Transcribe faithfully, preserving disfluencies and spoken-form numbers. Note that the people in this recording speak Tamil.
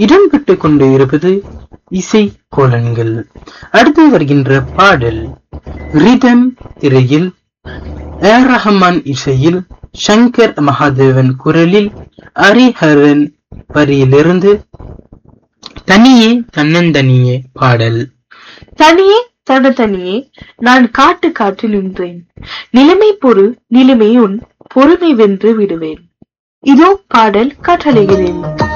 இடம்பெற்றுக் கொண்டு இருப்பது இசை கோலன்கள். அடுத்து வருகின்ற பாடல் ரிதம் திரையில் ஏர் ரஹ்மான் இசையில் சங்கர் மகாதேவன் குரலில் ஹரிஹரன் வரியிலிருந்து தனியே தன்னந்தனியே பாடல். தனியே தனதனியே நான் காட்டு காட்டு நின்றேன், நிலைமை பொறு நிலைமை உன் பொறுமை வென்று விடுவேன். இதோ பாடல் கட்டளைகிறேன்.